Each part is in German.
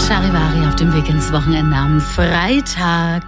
Charivari auf dem Weg ins Wochenende am Freitag.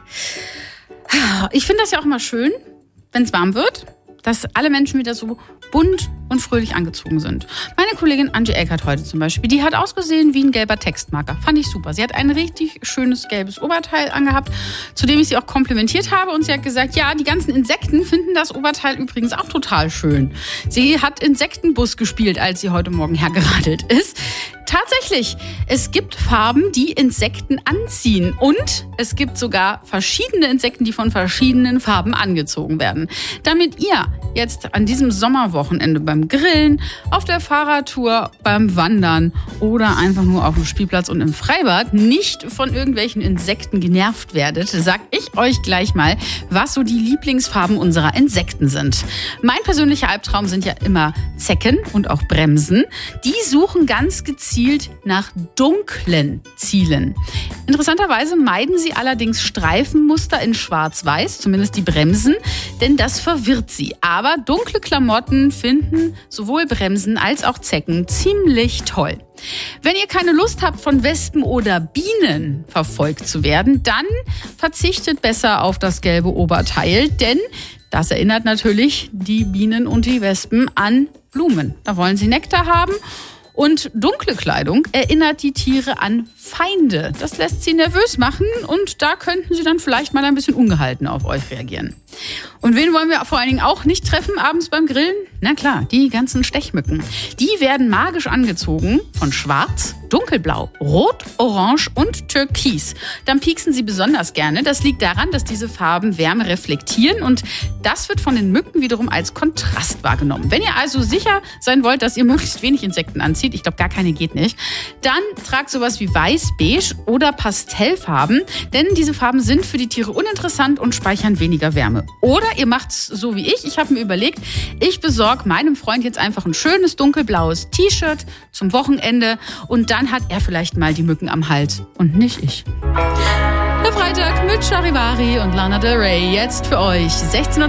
Ich finde das ja auch immer schön, wenn es warm wird, dass alle Menschen wieder so bunt und fröhlich angezogen sind. Meine Kollegin Angie Eckert heute zum Beispiel, die hat ausgesehen wie ein gelber Textmarker. Fand ich super. Sie hat ein richtig schönes gelbes Oberteil angehabt, zu dem ich sie auch komplimentiert habe. Und sie hat gesagt, ja, die ganzen Insekten finden das Oberteil übrigens auch total schön. Sie hat Insektenbus gespielt, als sie heute Morgen hergeradelt ist. Tatsächlich, es gibt Farben, die Insekten anziehen. Und es gibt sogar verschiedene Insekten, die von verschiedenen Farben angezogen werden. Damit ihr jetzt an diesem Sommerwochenende beim Grillen, auf der Fahrradtour, beim Wandern oder einfach nur auf dem Spielplatz und im Freibad nicht von irgendwelchen Insekten genervt werdet, sag ich euch gleich mal, was so die Lieblingsfarben unserer Insekten sind. Mein persönlicher Albtraum sind ja immer Zecken und auch Bremsen. Die suchen ganz gezielt nach dunklen Zielen. Interessanterweise meiden sie allerdings Streifenmuster in Schwarz-Weiß, zumindest die Bremsen, denn das verwirrt sie. Aber dunkle Klamotten finden sowohl Bremsen als auch Zecken ziemlich toll. Wenn ihr keine Lust habt, von Wespen oder Bienen verfolgt zu werden, dann verzichtet besser auf das gelbe Oberteil, denn das erinnert natürlich die Bienen und die Wespen an Blumen. Da wollen sie Nektar haben. Und dunkle Kleidung erinnert die Tiere an Feinde. Das lässt sie nervös machen und da könnten sie dann vielleicht mal ein bisschen ungehalten auf euch reagieren. Und wen wollen wir vor allen Dingen auch nicht treffen abends beim Grillen? Na klar, die ganzen Stechmücken. Die werden magisch angezogen von Schwarz, Dunkelblau, Rot, Orange und Türkis. Dann pieksen sie besonders gerne. Das liegt daran, dass diese Farben Wärme reflektieren und das wird von den Mücken wiederum als Kontrast wahrgenommen. Wenn ihr also sicher sein wollt, dass ihr möglichst wenig Insekten anzieht, ich glaube, gar keine geht nicht, dann tragt sowas wie Weiß, Beige oder Pastellfarben, denn diese Farben sind für die Tiere uninteressant und speichern weniger Wärme. Oder ihr macht's so wie ich. Ich habe mir überlegt, ich besorge meinem Freund jetzt einfach ein schönes dunkelblaues T-Shirt zum Wochenende und dann hat er vielleicht mal die Mücken am Hals und nicht ich. Der Freitag mit Charivari und Lana Del Rey jetzt für euch. 16:30